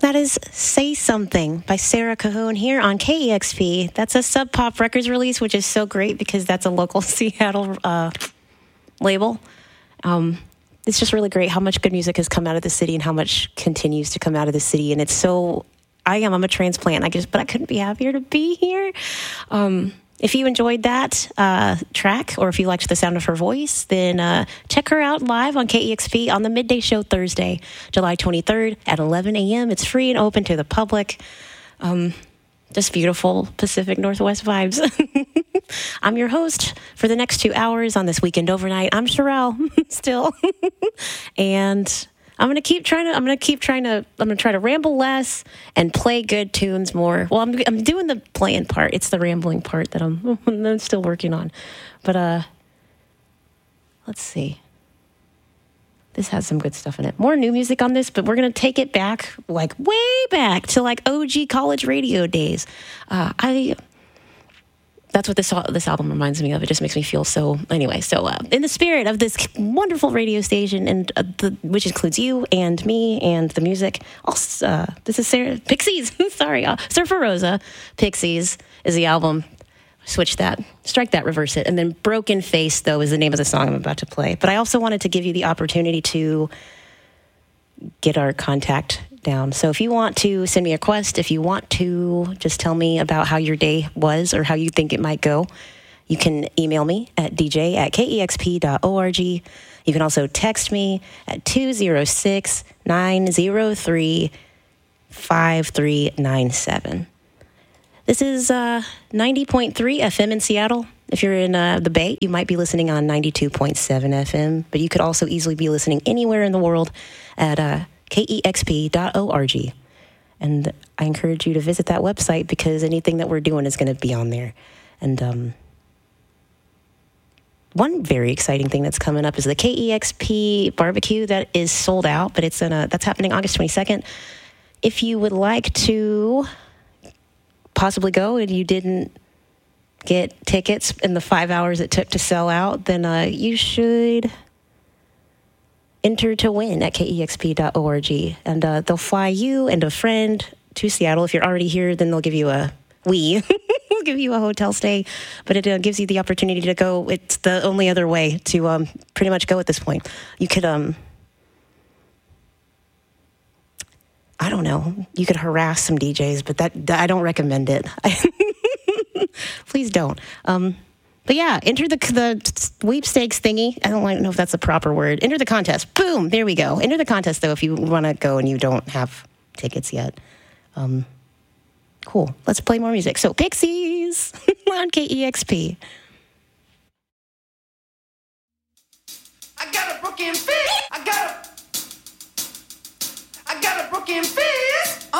That is Say Something by Sarah Cahoon here on KEXP. That's a Sub Pop Records release, which is so great because that's a local Seattle label. It's just really great how much good music has come out of the city and how much continues to come out of the city. And it's so, I'm a transplant, but I couldn't be happier to be here. If you enjoyed that track, or if you liked the sound of her voice, then check her out live on KEXP on the Midday Show Thursday, July 23rd at 11 a.m. It's free and open to the public. Just beautiful Pacific Northwest vibes. I'm your host for the next 2 hours on this weekend overnight. I'm Sherelle, still. And I'm going to try to ramble less and play good tunes more. Well, I'm doing the playing part. It's the rambling part that I'm still working on. But let's see. This has some good stuff in it. More new music on this, but we're going to take it back, like way back to like OG college radio days. That's what this album reminds me of. It just makes me feel so. Anyway, so in the spirit of this wonderful radio station, and which includes you and me and the music. Also, this is Pixies. Sorry, Surfer Rosa. Pixies is the album. Switch that, strike that, reverse it, and then Broken Face though is the name of the song I'm about to play. But I also wanted to give you the opportunity to get our contact down. So if you want to send me a request, if you want to just tell me about how your day was or how you think it might go, you can email me at dj@kexp.org. You can also text me at 206-903-5397. This is 90.3 FM in Seattle. If you're in the Bay, you might be listening on 92.7 FM, but you could also easily be listening anywhere in the world at kexp.org. And I encourage you to visit that website because anything that we're doing is going to be on there. And one very exciting thing that's coming up is the KEXP barbecue that is sold out, but that's happening August 22nd. If you would like to possibly go and you didn't get tickets in the 5 hours it took to sell out, then you should enter to win at kexp.org. And they'll fly you and a friend to Seattle. If you're already here, then they'll give you we'll give you a hotel stay, but it gives you the opportunity to go. It's the only other way to pretty much go at this point. You could I don't know. You could harass some DJs, but that I don't recommend it. Please don't. But yeah, enter the sweepstakes thingy. I don't know if that's the proper word. Enter the contest. Boom. There we go. Enter the contest, though, if you want to go and you don't have tickets yet. Cool. Let's play more music. So, Pixies on KEXP. I got a broken feet. I got a broken feet.